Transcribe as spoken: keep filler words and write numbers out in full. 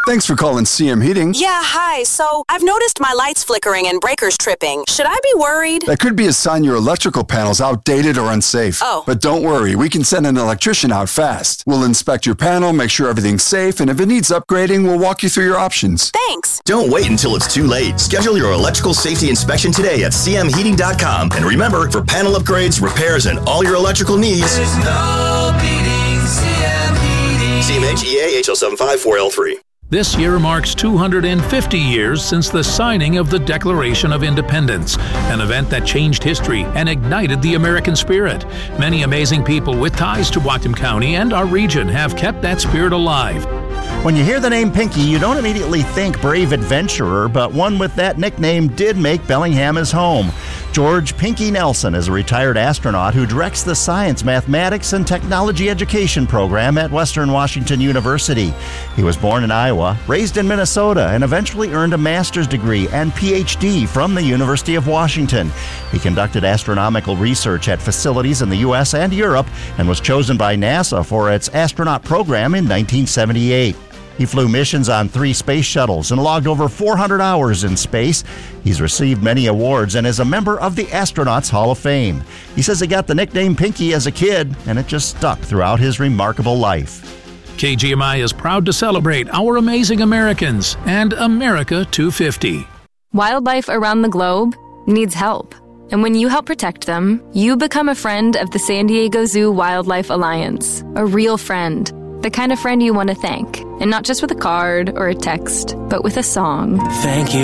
Thanks for calling C M Heating. Yeah, hi. So, I've noticed my lights flickering and breakers tripping. Should I be worried? That could be a sign your electrical panel's outdated or unsafe. Oh. But don't worry, we can send an electrician out fast. We'll inspect your panel, make sure everything's safe, and if it needs upgrading, we'll walk you through your options. Thanks. Don't wait until it's too late. Schedule your electrical safety inspection today at c m heating dot com. And remember, for panel upgrades, repairs, and all your electrical needs, There's no beating C M Heating. C M H E A H L seven five four L three. This year marks two hundred fifty years since the signing of the Declaration of Independence, an event that changed history and ignited the American spirit. Many amazing people with ties to Whatcom County and our region have kept that spirit alive. When you hear the name Pinky, you don't immediately think brave adventurer, but one with that nickname did make Bellingham his home. George Pinky Nelson is a retired astronaut who directs the Science, Mathematics, and Technology Education program at Western Washington University. He was born in Iowa, raised in Minnesota, and eventually earned a master's degree and P H D from the University of Washington. He conducted astronomical research at facilities in the U S and Europe and was chosen by NASA for its astronaut program in nineteen seventy-eight. He flew missions on three space shuttles and logged over four hundred hours in space. He's received many awards and is a member of the Astronauts Hall of Fame. He says he got the nickname Pinky as a kid, and it just stuck throughout his remarkable life. K G M I is proud to celebrate our amazing Americans and America two fifty. Wildlife around the globe needs help. And when you help protect them, you become a friend of the San Diego Zoo Wildlife Alliance, a real friend. The kind of friend you want to thank, and not just with a card or a text, but with a song. Thank you.